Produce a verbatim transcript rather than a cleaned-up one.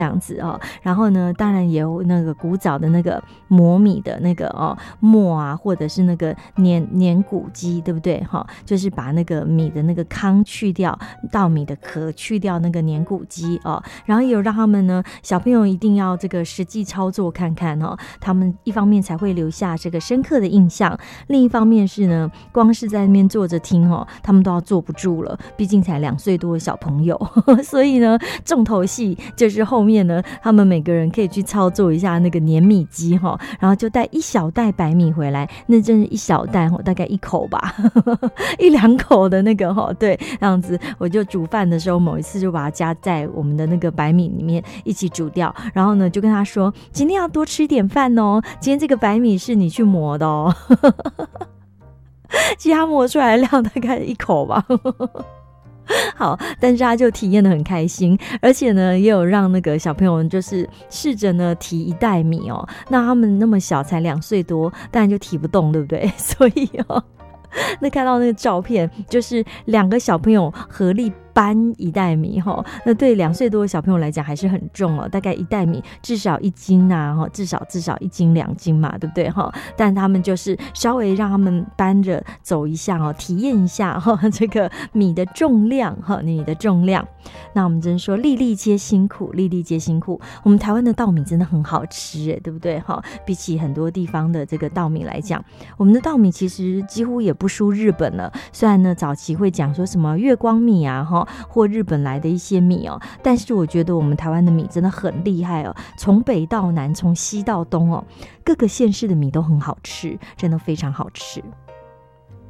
这样子哦，然后呢，当然也有那个古早的那个磨米的那个哦磨啊，或者是那个碾碾谷机，对不对？哈、哦，就是把那个米的那个糠去掉，稻米的壳去掉那个碾谷机哦，然后也有让他们呢，小朋友一定要这个实际操作看看哦，他们一方面才会留下这个深刻的印象，另一方面是呢，光是在那边坐着听哦，他们都要坐不住了，毕竟才两岁多的小朋友，呵呵，所以呢，重头戏就是后面。面呢，他们每个人可以去操作一下那个碾米机哈，然后就带一小袋白米回来，那真是一小袋哈，大概一口吧，一两口的那个哈，对，这样子我就煮饭的时候，某一次就把它加在我们的那个白米里面一起煮掉，然后呢就跟他说，今天要多吃一点饭哦，今天这个白米是你去磨的哦，其实他磨出来的量大概一口吧。好，但是他就体验得很开心，而且呢也有让那个小朋友就是试着呢提一袋米哦，那他们那么小才两岁多，当然就提不动，对不对？所以哦，那看到那个照片，就是两个小朋友合力搬一袋米哈，那对两岁多的小朋友来讲还是很重哦，大概一袋米至少一斤啊，至少至少一斤两斤嘛，对不对哈？但他们就是稍微让他们搬着走一下哦，体验一下哈这个米的重量哈，米的重量。那我们真说粒粒皆辛苦，粒粒皆辛苦。我们台湾的稻米真的很好吃哎，对不对哈？比起很多地方的这个稻米来讲，我们的稻米其实几乎也不输日本了。虽然呢早期会讲说什么月光米啊哈，或日本来的一些米哦，但是我觉得我们台湾的米真的很厉害哦，从北到南，从西到东哦，各个县市的米都很好吃，真的非常好吃。